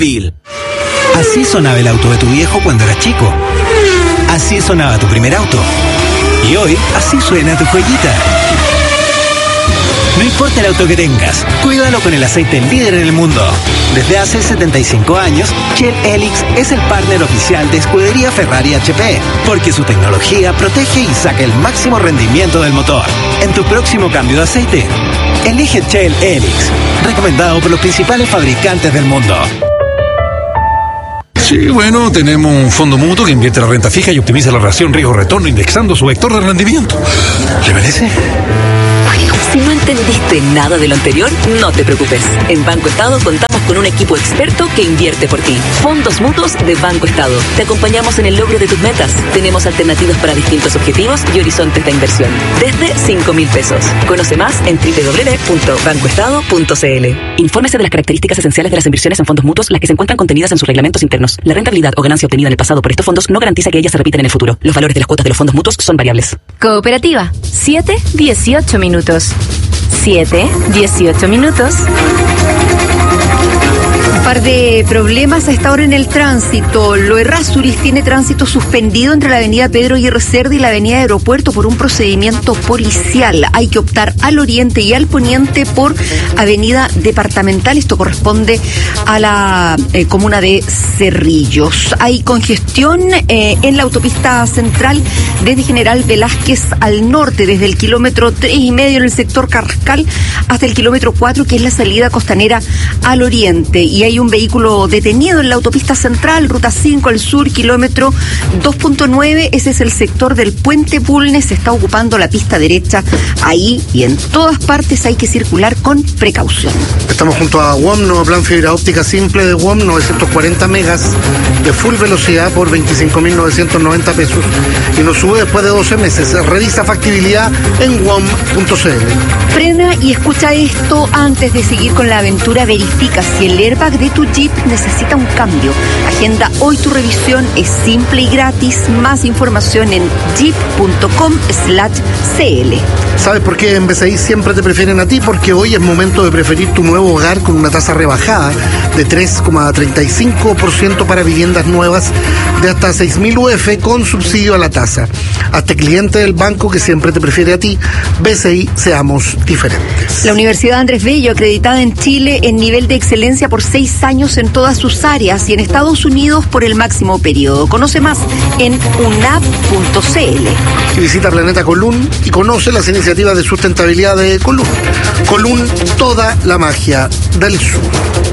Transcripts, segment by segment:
Pil. Así sonaba el auto de tu viejo cuando eras chico. Así sonaba tu primer auto. Y hoy, así suena tu joyita. No importa el auto que tengas, cuídalo con el aceite líder en el mundo. Desde hace 75 años, Shell Helix es el partner oficial de Escudería Ferrari HP, porque su tecnología protege y saca el máximo rendimiento del motor. En tu próximo cambio de aceite, elige Shell Helix, recomendado por los principales fabricantes del mundo. Sí, bueno, tenemos un fondo mutuo que invierte la renta fija y optimiza la relación riesgo-retorno indexando su vector de rendimiento. ¿Le parece? Si no entendiste nada de lo anterior, no te preocupes. En Banco Estado contamos con un equipo experto que invierte por ti. Fondos mutuos de Banco Estado. Te acompañamos en el logro de tus metas. Tenemos alternativas para distintos objetivos y horizontes de inversión. Desde 5.000 pesos. Conoce más en www.bancoestado.cl. Infórmese de las características esenciales de las inversiones en fondos mutuos, las que se encuentran contenidas en sus reglamentos internos. La rentabilidad o ganancia obtenida en el pasado por estos fondos no garantiza que ellas se repitan en el futuro. Los valores de las cuotas de los fondos mutuos son variables. Cooperativa. 7-18 minutos. 7-18 minutos. Un par de problemas a esta hora en el tránsito. Lo Errázuriz tiene tránsito suspendido entre la avenida Pedro Aguirre Cerda y la avenida Aeropuerto por un procedimiento policial. Hay que optar al oriente y al poniente por avenida Departamental. Esto corresponde a la comuna de Cerrillos. Hay congestión en la autopista central desde General Velázquez al norte, desde el kilómetro 3,5 en el sector Carrascal hasta el kilómetro 4, que es la salida costanera al oriente. Y hay un vehículo detenido en la autopista central, ruta 5 al sur, kilómetro 2.9. Ese es el sector del Puente Bulnes. Se está ocupando la pista derecha ahí y en todas partes hay que circular con precaución. Estamos junto a WOM, nuevo plan fibra óptica simple de WOM, 940 megas de full velocidad por 25.990 pesos y nos sube después de 12 meses. Revisa factibilidad en WOM.cl. Frena y escucha esto antes de seguir con la aventura. Verifica si el airbag de tu Jeep necesita un cambio. Agenda hoy tu revisión, es simple y gratis. Más información en jeep.com/cl. ¿Sabes por qué en BCI siempre te prefieren a ti? Porque hoy es momento de preferir tu nuevo hogar con una tasa rebajada de 3,35% para viviendas nuevas de hasta 6.000 UF con subsidio a la tasa. Hazte cliente del banco que siempre te prefiere a ti. BCI, seamos diferentes. La Universidad Andrés Bello, acreditada en Chile en nivel de excelencia por 6 años en todas sus áreas y en Estados Unidos por el máximo periodo. Conoce más en unap.cl. Y visita Planeta Colún y conoce las iniciativas de sustentabilidad de Colún. Colún, toda la magia del sur.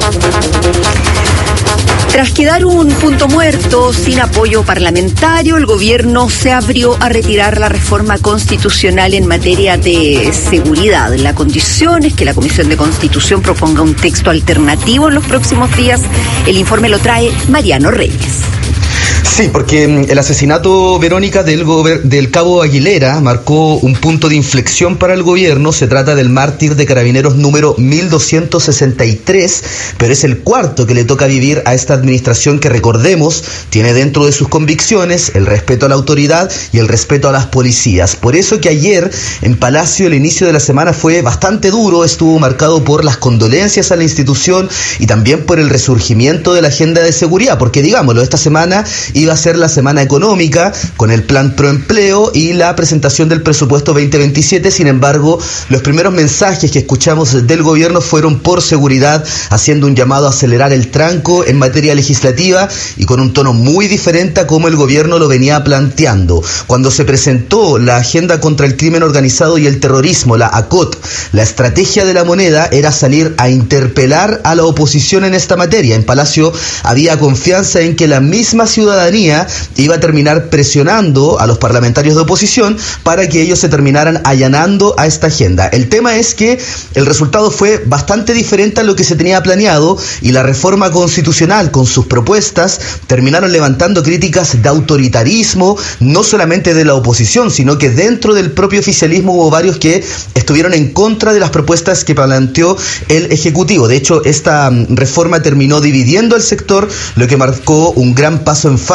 Tras quedar un punto muerto sin apoyo parlamentario, el gobierno se abrió a retirar la reforma constitucional en materia de seguridad. La condición es que la Comisión de Constitución proponga un texto alternativo en los próximos días. El informe lo trae Mariano Reyes. Sí, porque el asesinato, Verónica, del cabo Aguilera marcó un punto de inflexión para el gobierno. Se trata del mártir de Carabineros número 1263, pero es el cuarto que le toca vivir a esta administración que, recordemos, tiene dentro de sus convicciones el respeto a la autoridad y el respeto a las policías. Por eso que ayer en Palacio el inicio de la semana fue bastante duro, estuvo marcado por las condolencias a la institución y también por el resurgimiento de la agenda de seguridad, porque digámoslo, esta semana iba a ser la semana económica con el plan Proempleo y la presentación del presupuesto 2027. Sin embargo, los primeros mensajes que escuchamos del gobierno fueron por seguridad, haciendo un llamado a acelerar el tranco en materia legislativa y con un tono muy diferente a como el gobierno lo venía planteando. Cuando se presentó la agenda contra el crimen organizado y el terrorismo, la ACOT, la estrategia de la moneda era salir a interpelar a la oposición en esta materia. En Palacio había confianza en que la misma ciudadanía iba a terminar presionando a los parlamentarios de oposición para que ellos se terminaran allanando a esta agenda. El tema es que el resultado fue bastante diferente a lo que se tenía planeado y la reforma constitucional con sus propuestas terminaron levantando críticas de autoritarismo, no solamente de la oposición, sino que dentro del propio oficialismo hubo varios que estuvieron en contra de las propuestas que planteó el Ejecutivo. De hecho, esta reforma terminó dividiendo al sector, lo que marcó un gran paso en falso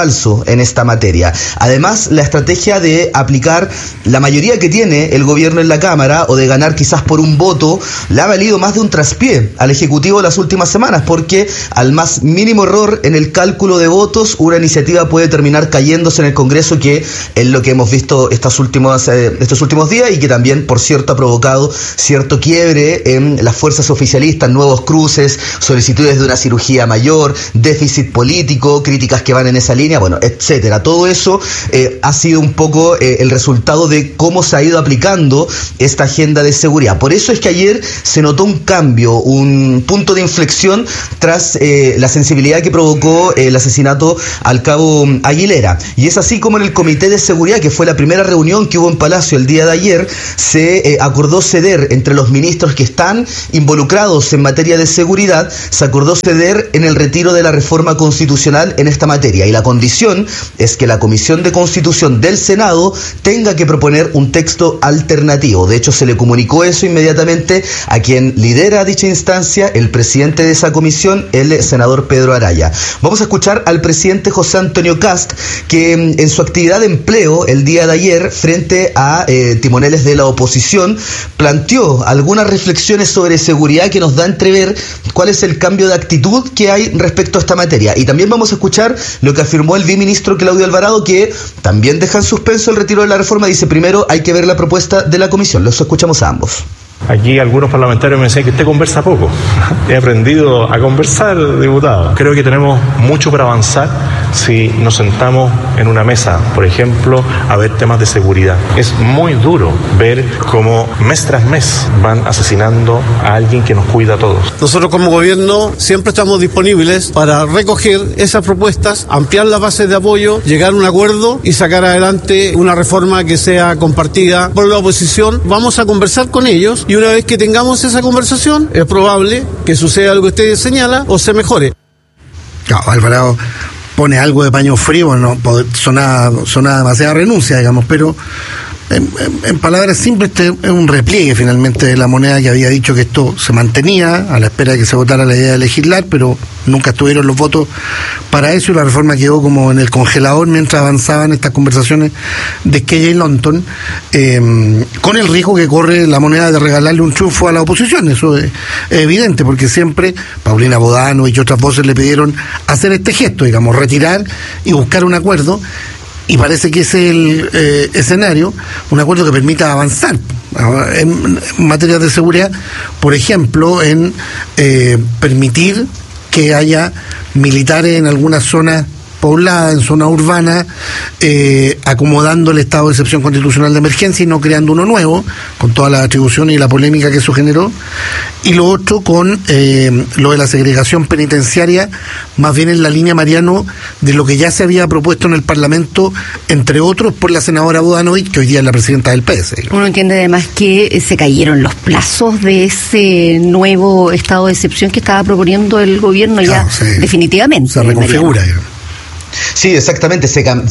falso en esta materia. Además, la estrategia de aplicar la mayoría que tiene el gobierno en la Cámara o de ganar quizás por un voto le ha valido más de un traspié al Ejecutivo las últimas semanas, porque al más mínimo error en el cálculo de votos, una iniciativa puede terminar cayéndose en el Congreso, que es lo que hemos visto estos últimos días y que también, por cierto, ha provocado cierto quiebre en las fuerzas oficialistas, nuevos cruces, solicitudes de una cirugía mayor, déficit político, críticas que van en esa línea, bueno, etcétera. Todo eso ha sido un poco el resultado de cómo se ha ido aplicando esta agenda de seguridad. Por eso es que ayer se notó un cambio, un punto de inflexión tras la sensibilidad que provocó el asesinato al cabo Aguilera. Y es así como en el Comité de Seguridad, que fue la primera reunión que hubo en Palacio el día de ayer, se acordó ceder entre los ministros que están involucrados en materia de seguridad, se acordó ceder en el retiro de la reforma constitucional en esta materia. Y la condición es que la Comisión de Constitución del Senado tenga que proponer un texto alternativo. De hecho, se le comunicó eso inmediatamente a quien lidera dicha instancia, el presidente de esa comisión, el senador Pedro Araya. Vamos a escuchar al presidente José Antonio Kast, que en su actividad de empleo el día de ayer frente a timoneles de la oposición planteó algunas reflexiones sobre seguridad que nos da a entrever cuál es el cambio de actitud que hay respecto a esta materia. Y también vamos a escuchar lo que afirmó el viceministro Claudio Alvarado, que también deja en suspenso el retiro de la reforma. Dice, primero hay que ver la propuesta de la comisión. Los escuchamos a ambos. Aquí algunos parlamentarios me decían que usted conversa poco. He aprendido a conversar, diputado. Creo que tenemos mucho para avanzar si nos sentamos en una mesa, por ejemplo, a ver temas de seguridad. Es muy duro ver cómo mes tras mes van asesinando a alguien que nos cuida a todos. Nosotros como gobierno siempre estamos disponibles para recoger esas propuestas, ampliar las bases de apoyo, llegar a un acuerdo y sacar adelante una reforma que sea compartida por la oposición. Vamos a conversar con ellos. Y una vez que tengamos esa conversación, es probable que suceda lo que usted señala o se mejore. No, Alvarado pone algo de paño frío, no suena demasiada renuncia, digamos, pero en palabras simples, este es un repliegue finalmente de la moneda, que había dicho que esto se mantenía a la espera de que se votara la idea de legislar, pero nunca estuvieron los votos para eso y la reforma quedó como en el congelador mientras avanzaban estas conversaciones de Esquella y Longton, con el riesgo que corre la moneda de regalarle un triunfo a la oposición. Eso es evidente, porque siempre Paulina Bodano y otras voces le pidieron hacer este gesto, digamos, retirar y buscar un acuerdo. Y parece que ese es el escenario, un acuerdo que permita avanzar en materia de seguridad, por ejemplo, en permitir que haya militares en algunas zonas pobladas, en zona urbana, acomodando el estado de excepción constitucional de emergencia y no creando uno nuevo, con todas las atribuciones y la polémica que eso generó. Y lo otro con lo de la segregación penitenciaria, más bien en la línea, Mariano, de lo que ya se había propuesto en el Parlamento, entre otros por la senadora Bodanovich, que hoy día es la presidenta del PS. Uno entiende además que se cayeron los plazos de ese nuevo estado de excepción que estaba proponiendo el gobierno, claro, ya definitivamente. Se reconfigura, Sí, exactamente,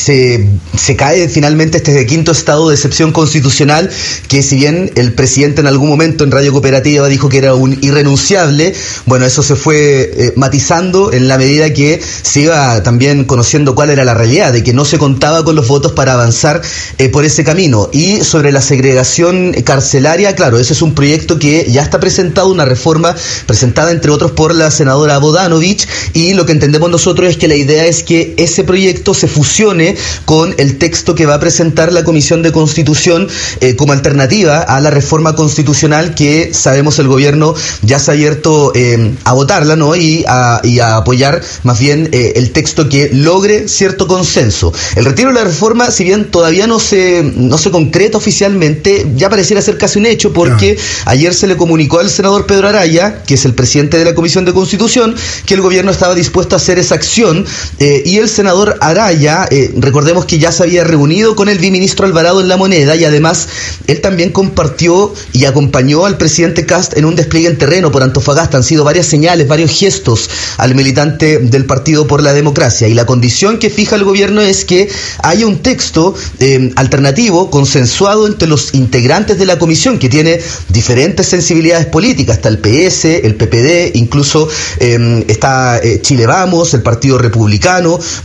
se cae finalmente este quinto estado de excepción constitucional, que si bien el presidente en algún momento en Radio Cooperativa dijo que era un irrenunciable, bueno, eso se fue matizando en la medida que se iba también conociendo cuál era la realidad, de que no se contaba con los votos para avanzar por ese camino. Y sobre la segregación carcelaria, claro, ese es un proyecto que ya está presentado, una reforma presentada entre otros por la senadora Bodanovich, y lo que entendemos nosotros es que la idea es que ese proyecto se fusione con el texto que va a presentar la Comisión de Constitución como alternativa a la reforma constitucional, que sabemos el gobierno ya se ha abierto a votarla, ¿no? y a apoyar más bien el texto que logre cierto consenso. El retiro de la reforma, si bien todavía no se concreta oficialmente, ya pareciera ser casi un hecho, porque ayer se le comunicó al senador Pedro Araya, que es el presidente de la Comisión de Constitución, que el gobierno estaba dispuesto a hacer esa acción, y el senador Araya, recordemos que ya se había reunido con el viceministro Alvarado en La Moneda, y además él también compartió y acompañó al presidente Kast en un despliegue en terreno por Antofagasta. Han sido varias señales, varios gestos al militante del Partido por la Democracia, y la condición que fija el gobierno es que haya un texto alternativo, consensuado entre los integrantes de la comisión, que tiene diferentes sensibilidades políticas. Está el PS, el PPD, incluso está Chile Vamos, el Partido Republicano.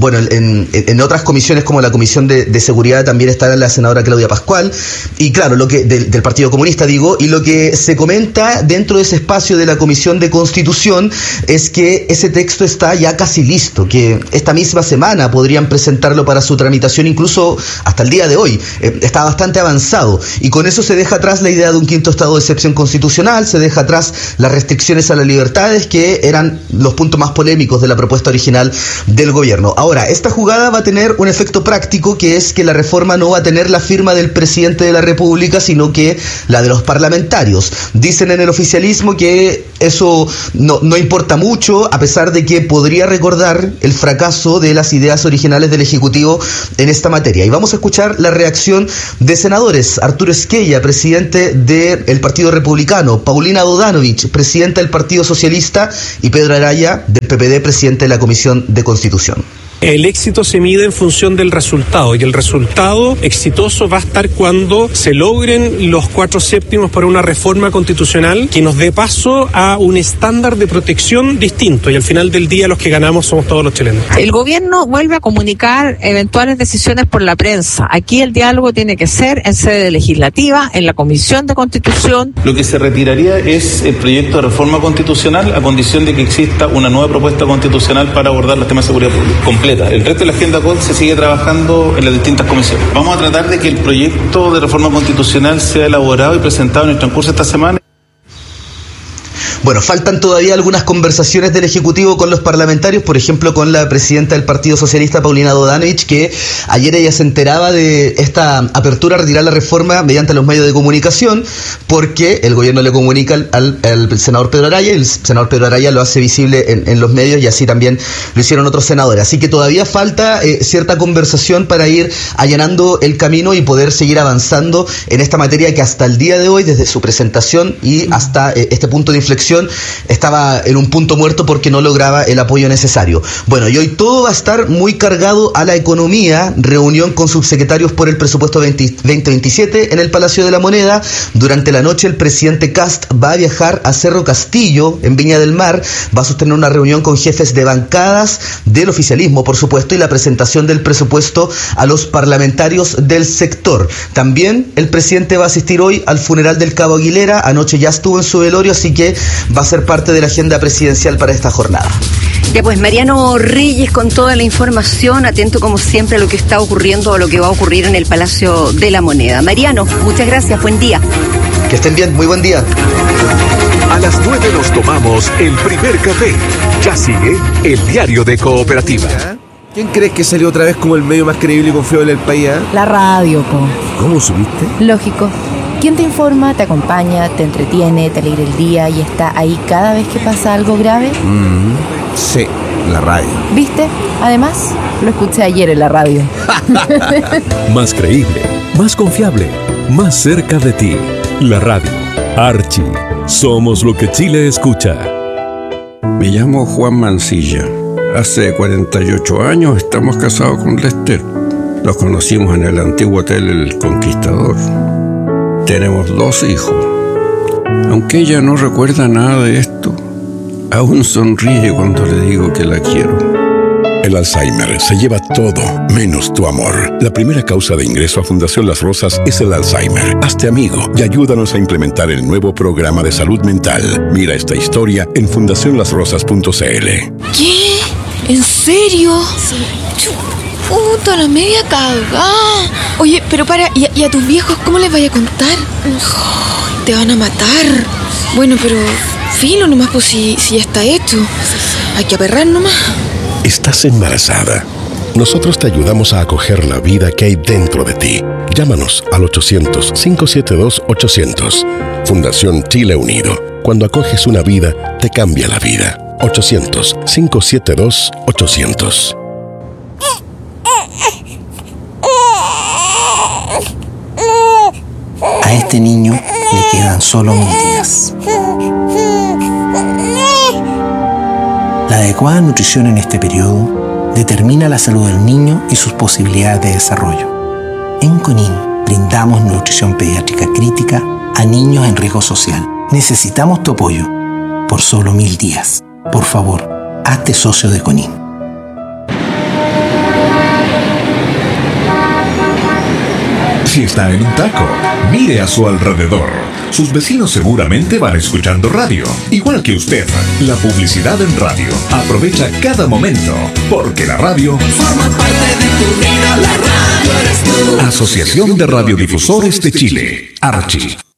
Bueno, en otras comisiones como la Comisión de Seguridad también está la senadora Claudia Pascual, y claro, lo que del Partido Comunista digo, y lo que se comenta dentro de ese espacio de la Comisión de Constitución es que ese texto está ya casi listo, que esta misma semana podrían presentarlo para su tramitación, incluso hasta el día de hoy. Está bastante avanzado, y con eso se deja atrás la idea de un quinto estado de excepción constitucional, se deja atrás las restricciones a las libertades, que eran los puntos más polémicos de la propuesta original del gobierno. Ahora, esta jugada va a tener un efecto práctico, que es que la reforma no va a tener la firma del presidente de la República, sino que la de los parlamentarios. Dicen en el oficialismo que eso no importa mucho, a pesar de que podría recordar el fracaso de las ideas originales del Ejecutivo en esta materia. Y vamos a escuchar la reacción de senadores: Arturo Esquella, presidente del Partido Republicano; Paulina Bodanovich, presidenta del Partido Socialista; y Pedro Araya, del PPD, presidente de la Comisión de Constitución. El éxito se mide en función del resultado, y el resultado exitoso va a estar cuando se logren los 4/7 para una reforma constitucional que nos dé paso a un estándar de protección distinto, y al final del día los que ganamos somos todos los chilenos. El gobierno vuelve a comunicar eventuales decisiones por la prensa. Aquí el diálogo tiene que ser en sede legislativa, en la Comisión de Constitución. Lo que se retiraría es el proyecto de reforma constitucional, a condición de que exista una nueva propuesta constitucional para abordar los temas de seguridad pública completa. El resto de la agenda COD se sigue trabajando en las distintas comisiones. Vamos a tratar de que el proyecto de reforma constitucional sea elaborado y presentado en el transcurso de esta semana. Bueno, faltan todavía algunas conversaciones del Ejecutivo con los parlamentarios, por ejemplo con la presidenta del Partido Socialista, Paulina Bodanovich, que ayer ella se enteraba de esta apertura a retirar la reforma mediante los medios de comunicación, porque el gobierno le comunica al senador Pedro Araya, y el senador Pedro Araya lo hace visible en los medios, y así también lo hicieron otros senadores. Así que todavía falta cierta conversación para ir allanando el camino y poder seguir avanzando en esta materia que hasta el día de hoy, desde su presentación y hasta este punto de inflexión, estaba en un punto muerto porque no lograba el apoyo necesario. Bueno, y hoy todo va a estar muy cargado a la economía. Reunión con subsecretarios por el presupuesto 2027 en el Palacio de la Moneda. Durante la noche el presidente Kast va a viajar a Cerro Castillo, en Viña del Mar. Va a sostener una reunión con jefes de bancadas del oficialismo, por supuesto, y la presentación del presupuesto a los parlamentarios del sector. También el presidente va a asistir hoy al funeral del Cabo Aguilera. Anoche ya estuvo en su velorio, así que va a ser parte de la agenda presidencial para esta jornada. Ya pues, Mariano Reyes con toda la información, atento como siempre a lo que está ocurriendo o lo que va a ocurrir en el Palacio de la Moneda. Mariano, muchas gracias, buen día. Que estén bien, muy buen día. A las 9 nos tomamos el primer café. Ya sigue el diario de Cooperativa. ¿Quién crees que salió otra vez como el medio más creíble y confiable del país? La radio, po. ¿Cómo supiste? Lógico. ¿Quién te informa, te acompaña, te entretiene, te alegra el día y está ahí cada vez que pasa algo grave? Sí, la radio. ¿Viste? Además, lo escuché ayer en la radio. Más creíble, más confiable, más cerca de ti. La radio. Archie. Somos lo que Chile escucha. Me llamo Juan Mancilla. Hace 48 años estamos casados con Lester. Nos conocimos en el antiguo hotel El Conquistador. Tenemos 2 hijos. Aunque ella no recuerda nada de esto, aún sonríe cuando le digo que la quiero. El Alzheimer se lleva todo, menos tu amor. La primera causa de ingreso a Fundación Las Rosas es el Alzheimer. Hazte amigo y ayúdanos a implementar el nuevo programa de salud mental. Mira esta historia en fundacionlasrosas.cl. ¿Qué? ¿En serio? Sí. Puta, la media cagada. Oye, pero para, ¿y a tus viejos cómo les vaya a contar? Te van a matar. Bueno, pero filo nomás, pues si ya está hecho. Hay que aperrar nomás. Estás embarazada. Nosotros te ayudamos a acoger la vida que hay dentro de ti. Llámanos al 800-572-800. Fundación Chile Unido. Cuando acoges una vida, te cambia la vida. 800-572-800. A este niño le quedan solo 1000 días. La adecuada nutrición en este periodo determina la salud del niño y sus posibilidades de desarrollo. En CONIN brindamos nutrición pediátrica crítica a niños en riesgo social. Necesitamos tu apoyo por solo 1000 días. Por favor, hazte socio de CONIN. si está en un taco, mire a su alrededor. Sus vecinos seguramente van escuchando radio, igual que usted. La publicidad en radio. Aprovecha cada momento, porque la radio forma parte de tu vida. La radio eres tú. Asociación de Radiodifusores de Chile, Archi.